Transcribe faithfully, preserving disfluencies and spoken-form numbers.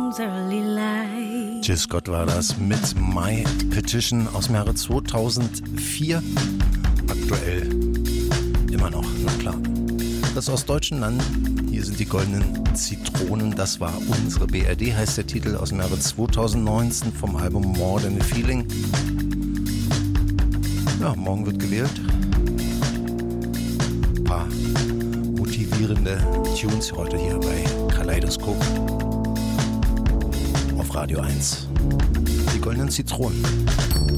comes early light. Jill Scott war das mit My Petition aus dem Jahre zweitausendvier. Aktuell immer noch, na klar. Das aus deutschen Landen. Hier sind die goldenen Zitronen. Das war unsere B R D, heißt der Titel, aus dem Jahre zweitausendneunzehn vom Album More Than a Feeling. Ja, morgen wird gewählt. Ein paar motivierende Tunes heute hier bei Kaleidoskop auf Radio eins. Die goldenen Zitronen.